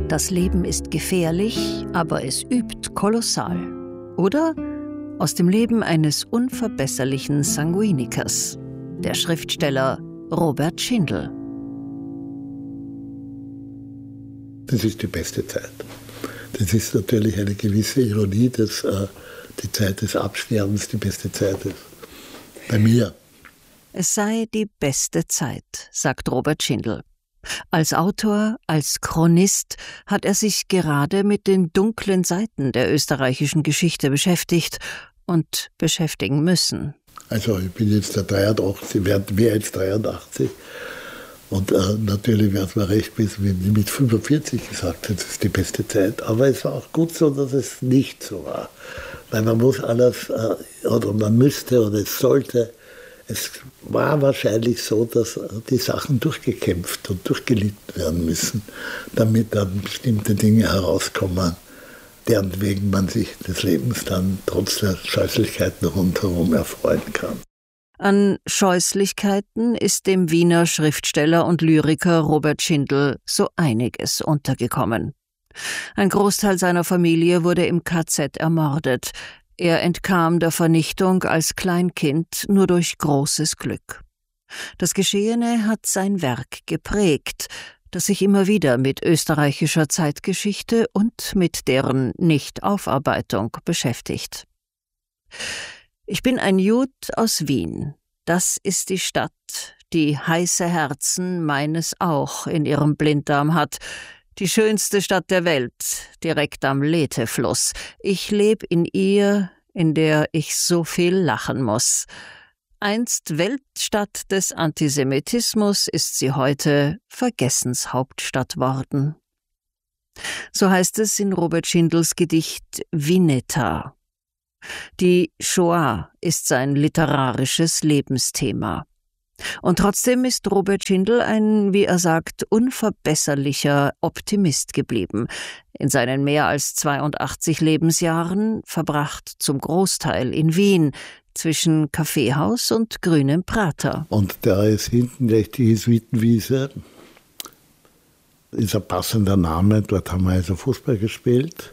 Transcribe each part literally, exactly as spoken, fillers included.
Das Leben ist gefährlich, aber es übt kolossal. Oder aus dem Leben eines unverbesserlichen Sanguinikers, der Schriftsteller Robert Schindel. Das ist die beste Zeit. Das ist natürlich eine gewisse Ironie, dass äh, die Zeit des Absterbens die beste Zeit ist. Bei mir. Es sei die beste Zeit, sagt Robert Schindel. Als Autor, als Chronist hat er sich gerade mit den dunklen Seiten der österreichischen Geschichte beschäftigt und beschäftigen müssen. Also ich bin jetzt der dreiundachtzig, werde jetzt dreiundachtzig. Und äh, natürlich wäre es mir recht gewesen, wenn ich mit fünfundvierzig gesagt hätte, das ist die beste Zeit. Aber es war auch gut so, dass es nicht so war. Weil man muss alles, äh, oder man müsste oder es sollte, es war wahrscheinlich so, dass die Sachen durchgekämpft und durchgelitten werden müssen, damit dann bestimmte Dinge herauskommen, deren wegen man sich des Lebens dann trotz der Scheußlichkeiten rundherum erfreuen kann. An Scheußlichkeiten ist dem Wiener Schriftsteller und Lyriker Robert Schindel so einiges untergekommen. Ein Großteil seiner Familie wurde im K Z ermordet. Er entkam der Vernichtung als Kleinkind nur durch großes Glück. Das Geschehene hat sein Werk geprägt, das sich immer wieder mit österreichischer Zeitgeschichte und mit deren Nichtaufarbeitung beschäftigt. Ich bin ein Jud aus Wien. Das ist die Stadt, die heiße Herzen meines auch in ihrem Blinddarm hat. Die schönste Stadt der Welt, direkt am Lethe-Fluss. Ich lebe in ihr, in der ich so viel lachen muss. Einst Weltstadt des Antisemitismus ist sie heute Vergessenshauptstadt worden. So heißt es in Robert Schindels Gedicht Vineta. Die Shoah ist sein literarisches Lebensthema. Und trotzdem ist Robert Schindel ein, wie er sagt, unverbesserlicher Optimist geblieben. In seinen mehr als zweiundachtzig Lebensjahren, verbracht zum Großteil in Wien, zwischen Kaffeehaus und grünem Prater. Und da ist hinten gleich die Jesuitenwiese, ist ein passender Name, dort haben wir also Fußball gespielt.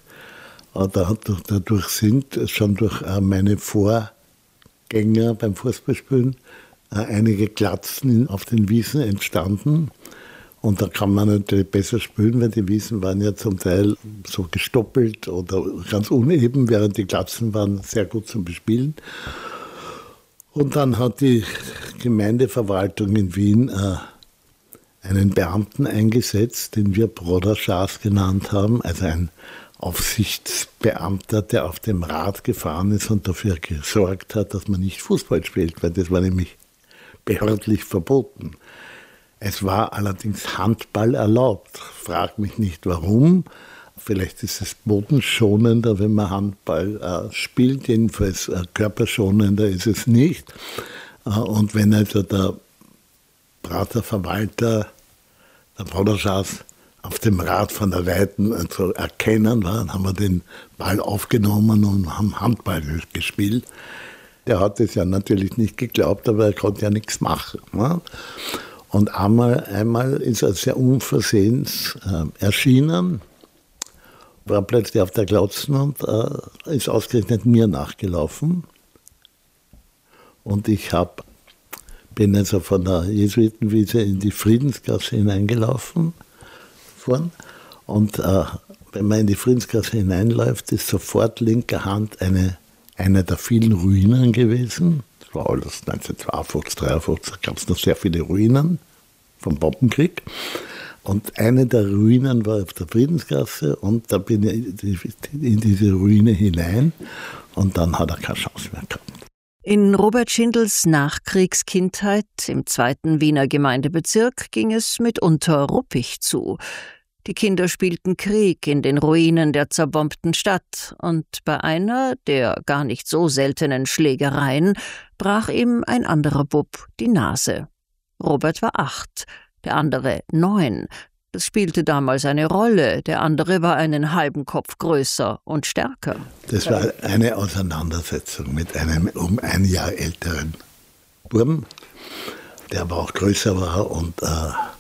Dadurch sind schon durch meine Vorgänger beim Fußballspielen einige Glatzen auf den Wiesen entstanden. Und da kann man natürlich besser spielen, weil die Wiesen waren ja zum Teil so gestoppelt oder ganz uneben, während die Glatzen waren sehr gut zum Bespielen. Und dann hat die Gemeindeverwaltung in Wien äh, einen Beamten eingesetzt, den wir Broderschas genannt haben, also ein Aufsichtsbeamter, der auf dem Rad gefahren ist und dafür gesorgt hat, dass man nicht Fußball spielt, weil das war nämlich behördlich verboten. Es war allerdings Handball erlaubt. Frag mich nicht warum. Vielleicht ist es bodenschonender, wenn man Handball äh, spielt. Jedenfalls äh, körperschonender ist es nicht. Äh, und wenn also der Praterverwalter, der Broderschas, auf dem Rad von der Weiten zu erkennen war, dann haben wir den Ball aufgenommen und haben Handball gespielt. Der hat es ja natürlich nicht geglaubt, aber er konnte ja nichts machen. Ne? Und einmal, einmal ist er sehr unversehens äh, erschienen, war plötzlich auf der Glotzen und äh, ist ausgerechnet mir nachgelaufen. Und ich hab, bin also von der Jesuitenwiese in die Friedensgasse hineingelaufen. Und äh, wenn man in die Friedensgasse hineinläuft, ist sofort linker Hand eine, eine der vielen Ruinen gewesen. Das war alles neunzehnhundertzweiundfünfzig, dreiundfünfzig, gab es noch sehr viele Ruinen vom Bombenkrieg. Und eine der Ruinen war auf der Friedensgasse und da bin ich in diese Ruine hinein und dann hat er keine Chance mehr gehabt. In Robert Schindels Nachkriegskindheit im zweiten Wiener Gemeindebezirk ging es mitunter ruppig zu. Die Kinder spielten Krieg in den Ruinen der zerbombten Stadt und bei einer der gar nicht so seltenen Schlägereien brach ihm ein anderer Bub die Nase. Robert war acht, der andere neun. Das spielte damals eine Rolle, der andere war einen halben Kopf größer und stärker. Das war eine Auseinandersetzung mit einem um ein Jahr älteren Buben, der aber auch größer war und äh,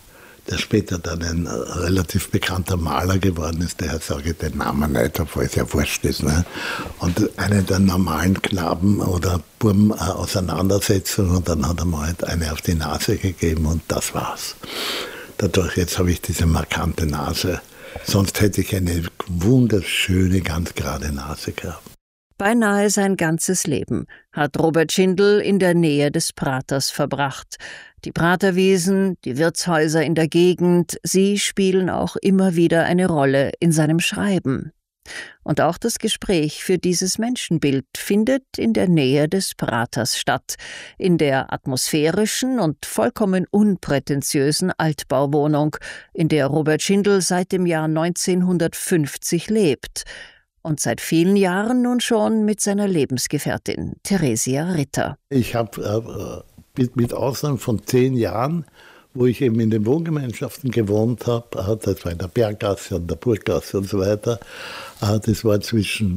der später dann ein relativ bekannter Maler geworden ist, der sage ich den Namen nicht, obwohl es ja wurscht ist. Ne? Und eine der normalen Knaben oder Burm äh, Auseinandersetzungen und dann hat er mir halt eine auf die Nase gegeben und das war's. Dadurch, jetzt habe ich diese markante Nase. Sonst hätte ich eine wunderschöne, ganz gerade Nase gehabt. Beinahe sein ganzes Leben hat Robert Schindel in der Nähe des Praters verbracht. Die Praterwiesen, die Wirtshäuser in der Gegend, sie spielen auch immer wieder eine Rolle in seinem Schreiben. Und auch das Gespräch für dieses Menschenbild findet in der Nähe des Praters statt, in der atmosphärischen und vollkommen unprätentiösen Altbauwohnung, in der Robert Schindel seit dem Jahr neunzehnhundertfünfzig lebt und seit vielen Jahren nun schon mit seiner Lebensgefährtin Theresia Ritter. Ich habe äh, mit, mit Ausnahme von zehn Jahren, wo ich eben in den Wohngemeinschaften gewohnt habe, das war in der Berggasse und der Burggasse und so weiter, das war zwischen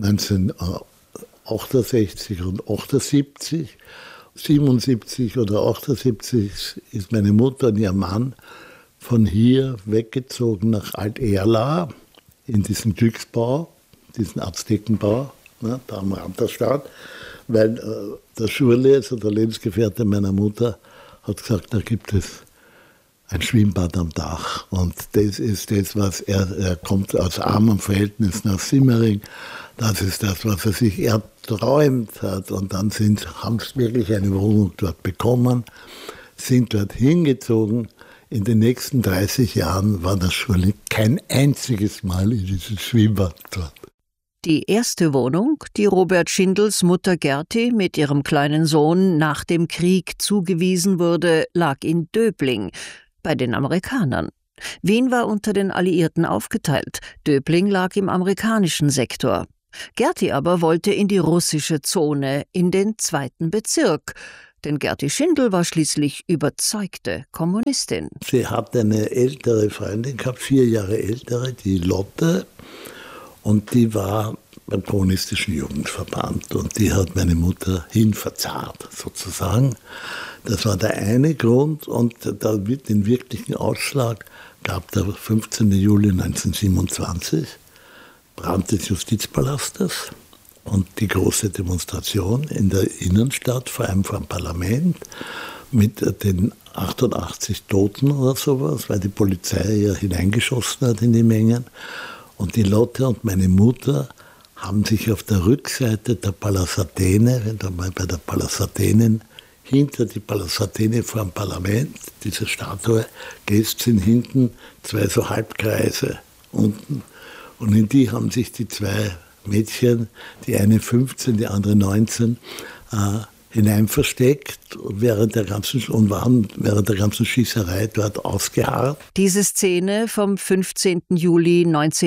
neunzehnhundertachtundsechzig und achtundsiebzig. siebenundsiebzig oder achtundsiebzig ist meine Mutter und ihr Mann von hier weggezogen nach Alt-Erla in diesen Glücksbau, diesen Aztekenbau, ne, da am Rand der Stadt, weil äh, der Schurle, also der Lebensgefährte meiner Mutter, hat gesagt, da gibt es ein Schwimmbad am Dach. Und das ist das, was er, er kommt aus armen Verhältnissen aus Simmering. Das ist das, was er sich erträumt hat. Und dann sind, haben sie wirklich eine Wohnung dort bekommen, sind dort hingezogen. In den nächsten dreißig Jahren war das Schurle kein einziges Mal in dieses Schwimmbad dort. Die erste Wohnung, die Robert Schindels Mutter Gerti mit ihrem kleinen Sohn nach dem Krieg zugewiesen wurde, lag in Döbling, bei den Amerikanern. Wien war unter den Alliierten aufgeteilt, Döbling lag im amerikanischen Sektor. Gerti aber wollte in die russische Zone, in den zweiten Bezirk. Denn Gerti Schindel war schließlich überzeugte Kommunistin. Sie hat eine ältere Freundin gehabt, vier Jahre ältere, die Lotte. Und die war beim Kommunistischen Jugendverband und die hat meine Mutter hinverzahrt, sozusagen. Das war der eine Grund und da, den wirklichen Ausschlag gab der fünfzehnten Juli neunzehnhundertsiebenundzwanzig, Brand des Justizpalastes und die große Demonstration in der Innenstadt, vor allem vor dem Parlament, mit den achtundachtzig Toten oder sowas, weil die Polizei ja hineingeschossen hat in die Mengen. Und die Lotte und meine Mutter haben sich auf der Rückseite der Pallas Athene, wenn du mal bei der Pallas Athenen, hinter die Pallas Athene vor dem Parlament, diese Statue, gehst, sind hinten zwei so Halbkreise unten. Und in die haben sich die zwei Mädchen, die eine fünfzehn, die andere neunzehn, äh, hinein versteckt während der ganzen, und waren während der ganzen Schießerei dort ausgeharrt. Diese Szene vom fünfzehnten Juli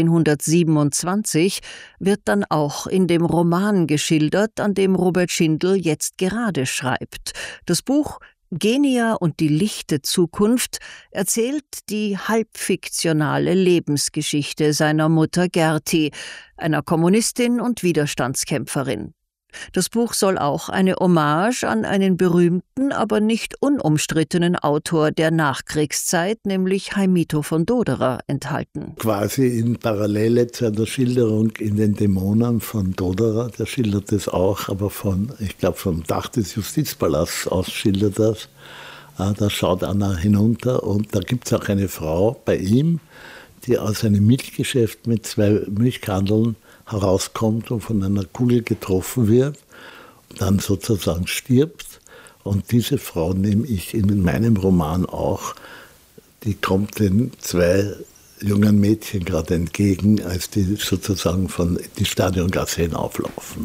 neunzehnhundertsiebenundzwanzig wird dann auch in dem Roman geschildert, an dem Robert Schindel jetzt gerade schreibt. Das Buch Genia und die lichte Zukunft erzählt die halbfiktionale Lebensgeschichte seiner Mutter Gerti, einer Kommunistin und Widerstandskämpferin. Das Buch soll auch eine Hommage an einen berühmten, aber nicht unumstrittenen Autor der Nachkriegszeit, nämlich Heimito von Doderer, enthalten. Quasi in Parallele zu einer Schilderung in den Dämonen von Doderer, der schildert es auch, aber von, ich glaube, vom Dach des Justizpalasts aus schildert das. Da schaut Anna hinunter und da gibt es auch eine Frau bei ihm, die aus einem Milchgeschäft mit zwei Milchkandeln herauskommt und von einer Kugel getroffen wird, dann sozusagen stirbt. Und diese Frau nehme ich in meinem Roman auch, die kommt den zwei jungen Mädchen gerade entgegen, als die sozusagen von die Stadiongasse hinauflaufen.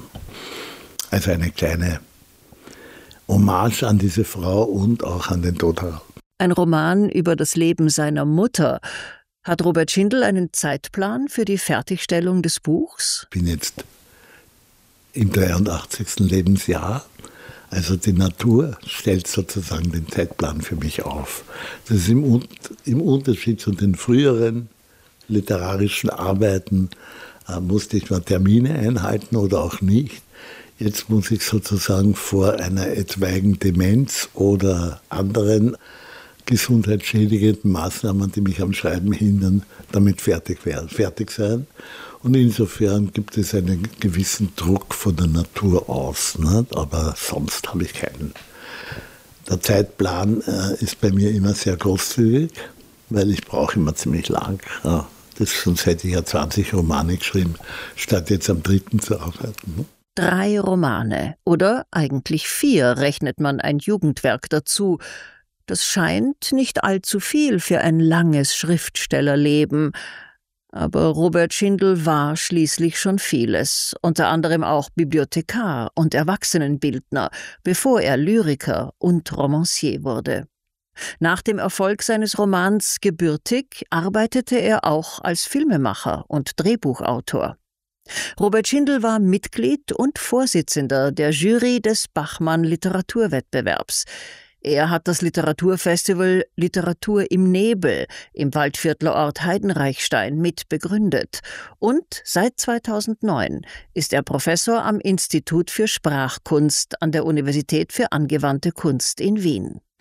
Also eine kleine Hommage an diese Frau und auch an den Doderer. Ein Roman über das Leben seiner Mutter. Hat Robert Schindel einen Zeitplan für die Fertigstellung des Buchs? Ich bin jetzt im dreiundachtzigsten Lebensjahr. Also die Natur stellt sozusagen den Zeitplan für mich auf. Das ist im, im Unterschied zu den früheren literarischen Arbeiten, äh, musste ich mal Termine einhalten oder auch nicht. Jetzt muss ich sozusagen vor einer etwaigen Demenz oder anderen gesundheitsschädigenden Maßnahmen, die mich am Schreiben hindern, damit fertig werden, fertig sein. Und insofern gibt es einen gewissen Druck von der Natur aus, ne? Aber sonst habe ich keinen. Der Zeitplan äh, ist bei mir immer sehr großzügig, weil ich brauche immer ziemlich lang. Ja. Das, sonst hätte ich ja zwanzig Romane geschrieben, statt jetzt am dritten zu arbeiten. Ne? Drei Romane oder eigentlich vier, rechnet man ein Jugendwerk dazu. Das scheint nicht allzu viel für ein langes Schriftstellerleben. Aber Robert Schindel war schließlich schon vieles, unter anderem auch Bibliothekar und Erwachsenenbildner, bevor er Lyriker und Romancier wurde. Nach dem Erfolg seines Romans Gebürtig arbeitete er auch als Filmemacher und Drehbuchautor. Robert Schindel war Mitglied und Vorsitzender der Jury des Bachmann-Literaturwettbewerbs. Er hat das Literaturfestival Literatur im Nebel im Waldviertler Ort Heidenreichstein mit begründet. Und seit zweitausendneun ist er Professor am Institut für Sprachkunst an der Universität für angewandte Kunst in Wien.